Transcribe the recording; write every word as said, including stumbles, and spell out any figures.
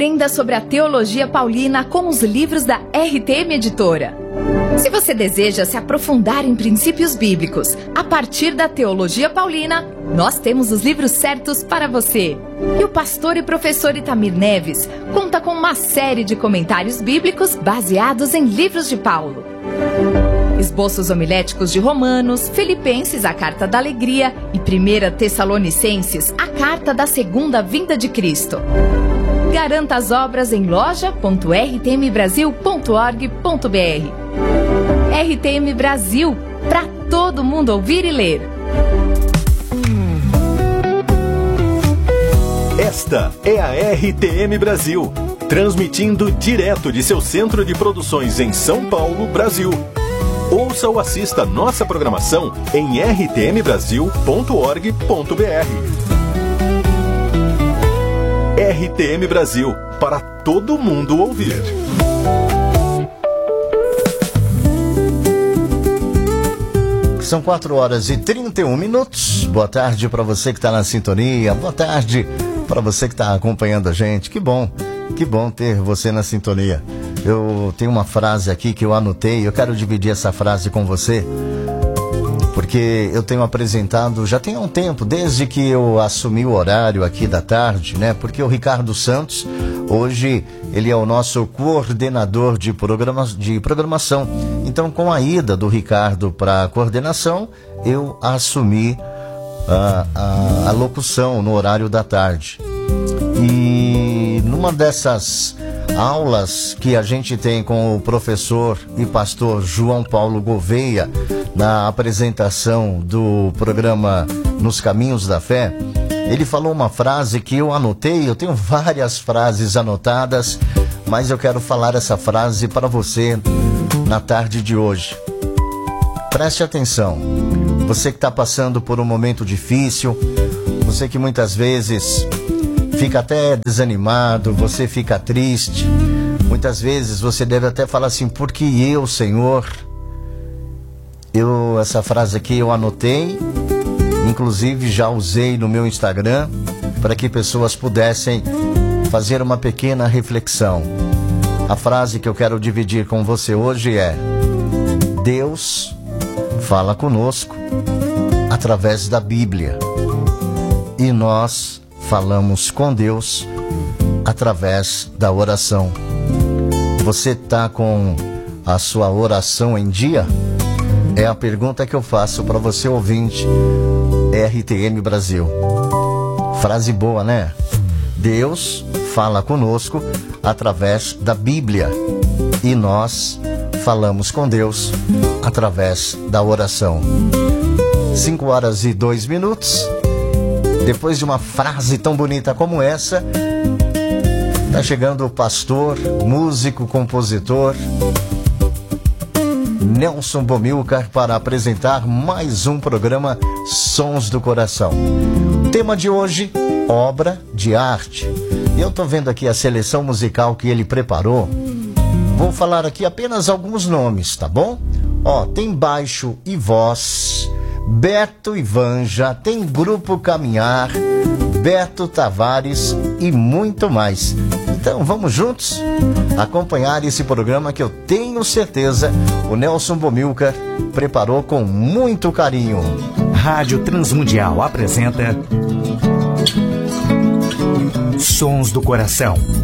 Aprenda sobre a teologia paulina com os livros da R T M Editora. Se você deseja se aprofundar em princípios bíblicos a partir da teologia paulina, nós temos os livros certos para você. E o pastor e professor Itamir Neves conta com uma série de comentários bíblicos baseados em livros de Paulo. Esboços homiléticos de Romanos, Filipenses, a Carta da Alegria e primeira Tessalonicenses, a Carta da Segunda Vinda de Cristo. Garanta as obras em loja ponto r t m brasil ponto org ponto b r. R T M Brasil, para todo mundo ouvir e ler. Esta é a R T M Brasil, transmitindo direto de seu centro de produções em São Paulo, Brasil. Ouça ou assista nossa programação em r t m brasil ponto org ponto b r. R T M Brasil, para todo mundo ouvir. São quatro horas e trinta e um minutos. Boa tarde para você que está na sintonia. Boa tarde para você que está acompanhando a gente. Que bom, que bom ter você na sintonia. Eu tenho uma frase aqui que eu anotei. Eu quero dividir essa frase com você, porque eu tenho apresentado, já tem um tempo, desde que eu assumi o horário aqui da tarde, né? Porque o Ricardo Santos, hoje, ele é o nosso coordenador de, programa, de programação. Então, com a ida do Ricardo para a coordenação, eu assumi a, a, a locução no horário da tarde. E numa dessas aulas que a gente tem com o professor e pastor João Paulo Gouveia, na apresentação do programa Nos Caminhos da Fé, ele falou uma frase que eu anotei. Eu tenho várias frases anotadas, mas eu quero falar essa frase para você na tarde de hoje. Preste atenção. Você que está passando por um momento difícil, você que muitas vezes fica até desanimado, você fica triste. Muitas vezes você deve até falar assim: por que eu, Senhor? Eu, essa frase aqui eu anotei, inclusive já usei no meu Instagram, para que pessoas pudessem fazer uma pequena reflexão. A frase que eu quero dividir com você hoje é: Deus fala conosco através da Bíblia, e nós falamos com Deus através da oração. Você está com a sua oração em dia? É a pergunta que eu faço para você, ouvinte R T M Brasil. Frase boa, né? Deus fala conosco através da Bíblia, e nós falamos com Deus através da oração. cinco horas e dois minutos. Depois de uma frase tão bonita como essa, está chegando o pastor, músico, compositor Nelson Bomilcar para apresentar mais um programa Sons do Coração. O tema de hoje, obra de arte. Eu estou vendo aqui a seleção musical que ele preparou. Vou falar aqui apenas alguns nomes, tá bom? Ó, tem baixo e voz, Beto e Vanja, tem Grupo Caminhar, Beto Tavares e muito mais. Então vamos juntos acompanhar esse programa que eu tenho certeza o Nelson Bomilcar preparou com muito carinho. Rádio Transmundial apresenta Sons do Coração,